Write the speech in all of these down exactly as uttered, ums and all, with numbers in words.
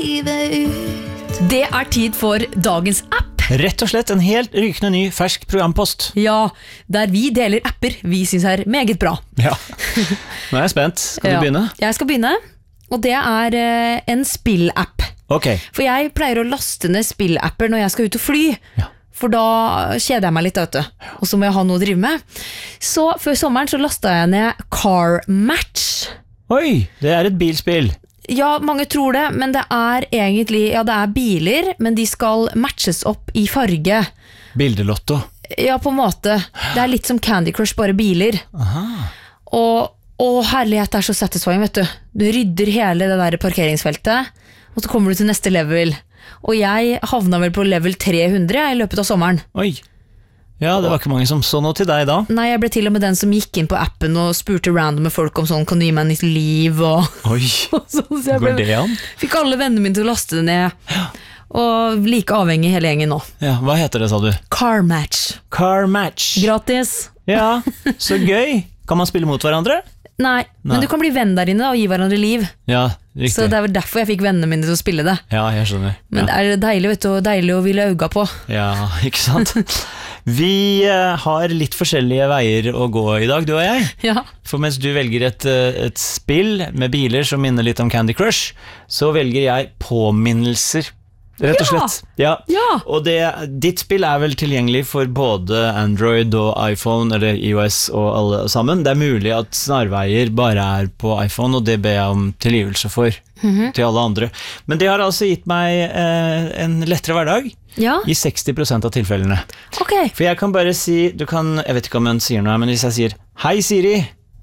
livet ut. Det er tid for dagens app. Rett og slett en helt rykende ny fersk programpost. Ja, der vi deler apper vi synes er meget bra. Ja, nå er jeg spent. Skal ja. du begynne? Jeg skal begynne, og det er uh, en spillapp. Ok. For jeg pleier å laste ned spillapper når jeg skal ut og fly. Ja. For da kjeder jeg meg litt, vet du. Og så må jeg ha noe å drive med. Så før sommeren så lastet jeg ned Car Match. Oi, det er et bilspill. Ja, mange tror det, men det er egentlig, ja det er biler, men de skal matches opp i farge. Bildelotto. Ja, på en måte. Det er litt som Candy Crush, bare biler. Aha. Og, og herlighet er så satisfying, vet du. Du rydder hele det der parkeringsfeltet, og så kommer du til neste level. Og jeg havna vel på level tre hundre i løpet av sommeren. Oi. Ja, det var ikke mange som så noe til deg da. Nei, jeg ble til og med den som gikk inn på appen og spurte randome folk om sånn, kan du gi meg nytt liv? Og, Oi, og sånn, så jeg ble, går det an? Fikk alle vennene mine til å laste det ned. Ja. Og like avhengig hele gjengen nå. Ja, hva heter det, sa du? Car Match. Car Match. Gratis. Ja, så gøy. Kan man spille mot hverandre? Nei, Nei. men du kan bli venn der inne og gi hverandre liv. Ja, riktig. Så det er vel derfor jeg fikk vennene mine til å spille det. Ja, jeg skjønner. Men ja. det er deilig, vet du, og deilig å ville øga på. Ja, ikke sant? Vi uh, har litt forskjellige veier å gå i dag, du og jeg. Ja. For mens du velger et, uh, et spill med biler som minner litt om Candy Crush, så velger jeg påminnelser, rett og slett. Ja. Ja. Og det, ditt spill er vel tilgjengelig for både Android og iPhone, eller iOS og alle sammen. Det er mulig at snarveier bare er på iPhone, og det ber jeg om tilgivelse for mm-hmm. til alle andre. Men det har altså gitt meg uh, en lettere hverdag. Ja. I seksti prosent av tilfellene. Okay. For jeg kan bare si, du kan, jeg vet ikke om hun sier noe, men hvis jeg sier hei Siri,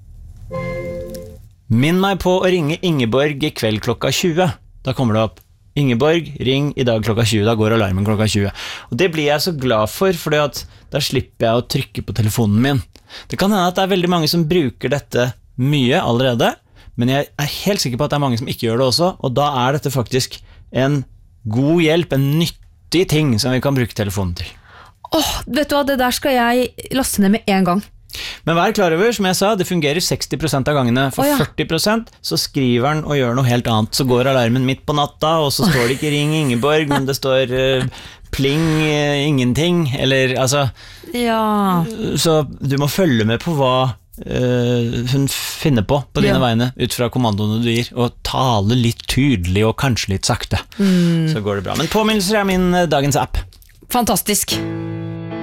minn meg på å ringe Ingeborg i kveld klokka tjue, da kommer det opp Ingeborg, ring i dag klokka tjue, da går alarmen klokka tjue. Og det blir jeg så glad for, for da slipper jeg å trykke på telefonen min. Det kan hende at det er veldig mange som bruker dette mye allerede, men jeg er helt sikker på at det er mange som ikke gjør det også, og da er dette faktisk en god hjelp, en nyttig ting som vi kan bruke telefonen til. Åh, vet du hva, det der skal jeg laste ned med en gang. Men vær klar over, som jeg sa, det fungerer seksti prosent av gangene. For oh, ja. førti prosent så skriver den og gjør noe helt annet. Så går alarmen midt på natta, og så står det ikke ring Ingeborg, men det står uh, pling uh, ingenting, eller altså ja. Så du må følge med på hva uh, hun finner på på dine ja. vegne, ut fra kommandoene du gir, og tale litt tydelig og kanskje litt sakte. Mm. Så går det bra. Men påminnelser er min uh, dagens app. Fantastisk.